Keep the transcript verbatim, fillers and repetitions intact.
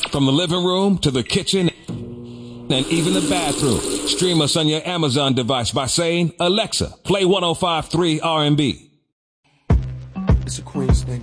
From the living room to the kitchen and even the bathroom, stream us on your Amazon device by saying, Alexa, play one oh five point three R and B. It's a Queens thing.